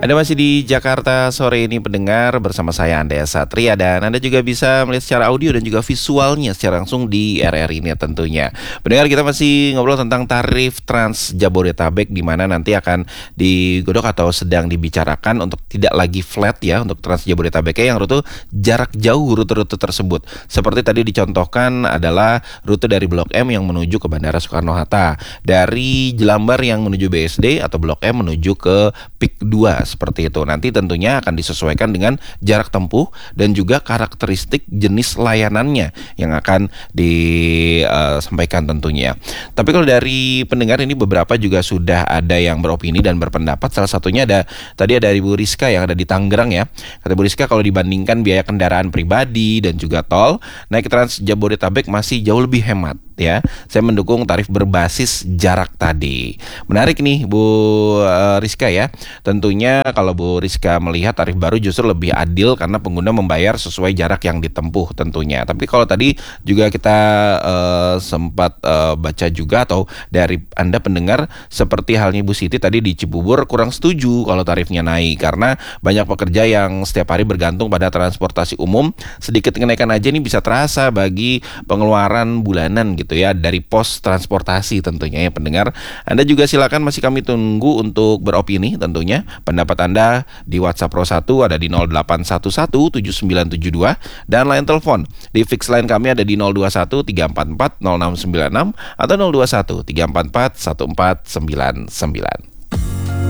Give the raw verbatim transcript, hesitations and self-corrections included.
Anda masih di Jakarta sore ini pendengar bersama saya Andrea Satria, dan Anda juga bisa melihat secara audio dan juga visualnya secara langsung di R R ini tentunya. Pendengar, kita masih ngobrol tentang tarif Trans Jabodetabek, di mana nanti akan digodok atau sedang dibicarakan untuk tidak lagi flat ya untuk Trans Jabodetabek yang rute jarak jauh rute-rute tersebut. Seperti tadi dicontohkan adalah rute dari Blok M yang menuju ke Bandara Soekarno-Hatta, dari Jelambar yang menuju B S D atau Blok M menuju ke P I K dua. Seperti itu. Nanti tentunya akan disesuaikan dengan jarak tempuh dan juga karakteristik jenis layanannya yang akan disampaikan tentunya. Tapi kalau dari pendengar ini beberapa juga sudah ada yang beropini dan berpendapat. Salah satunya ada tadi ada Ibu Rizka yang ada di Tangerang ya. Kata Ibu Rizka, kalau dibandingkan biaya kendaraan pribadi dan juga tol, naik Trans Jabodetabek masih jauh lebih hemat ya. Saya mendukung tarif berbasis jarak tadi. Menarik nih Bu Rizka ya. Tentunya kalau Bu Rizka melihat tarif baru justru lebih adil karena pengguna membayar sesuai jarak yang ditempuh tentunya. Tapi kalau tadi juga kita uh, sempat uh, baca juga atau dari Anda pendengar, seperti halnya Bu Siti tadi di Cibubur kurang setuju kalau tarifnya naik karena banyak pekerja yang setiap hari bergantung pada transportasi umum. Sedikit kenaikan aja ini bisa terasa bagi pengeluaran bulanan gitu ya dari pos transportasi tentunya ya pendengar. Anda juga silakan, masih kami tunggu untuk beropini tentunya. Pendapat Anda di WhatsApp Pro satu ada di nol delapan satu satu tujuh sembilan tujuh dua, dan line telepon di fix line kami ada di nol dua satu tiga empat empat nol enam sembilan enam atau nol dua satu tiga empat empat satu empat sembilan sembilan.